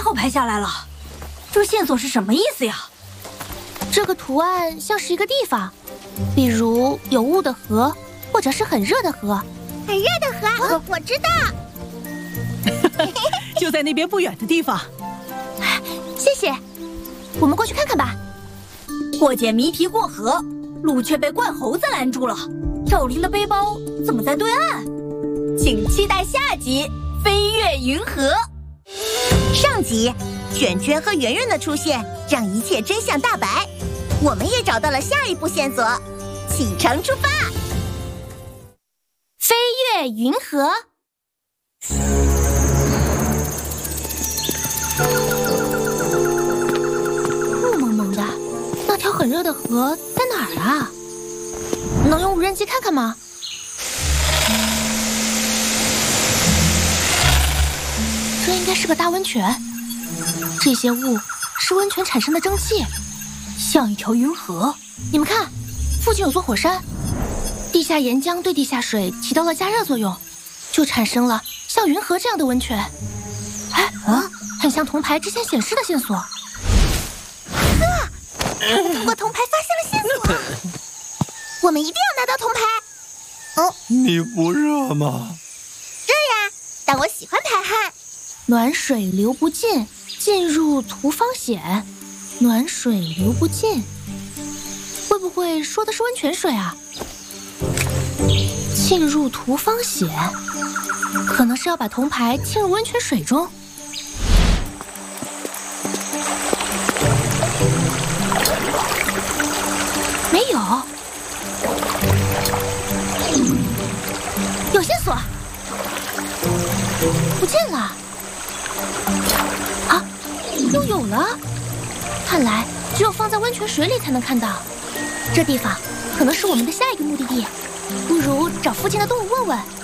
好拍下来了，这线索是什么意思呀？ 这个图案像是一个地方，比如有雾的河，或者是很热的河。 很热的河，我知道。 就在那边不远的地方。 谢谢，我们过去看看吧。 破解谜题过河，路却被怪猴子拦住了。赵琳的背包怎么在对岸？请期待下集《飞越云河》。 上集，卷卷和圆圆的出现，让一切真相大白。我们也找到了下一步线索，启程出发。 飞越云河。雾蒙蒙的，那条很热的河在哪儿啊？能用无人机看看吗？这应该是个大温泉，这些雾是温泉产生的蒸汽，像一条云河。你们看，附近有座火山，地下岩浆对地下水起到了加热作用，就产生了像云河这样的温泉。哎，很像铜牌之前显示的线索。 通过铜牌发现了线索，我们一定要拿到铜牌。 你不热吗？ 热呀，但我喜欢排汗。 暖水流不尽，进入图方显。暖水流不尽，会不会说的是温泉水啊？浸入图方显，可能是要把铜牌浸入温泉水中。没有，有线索，不见了。啊，又有了！看来只有放在温泉水里才能看到。这地方可能是我们的下一个目的地，不如找附近的动物问问。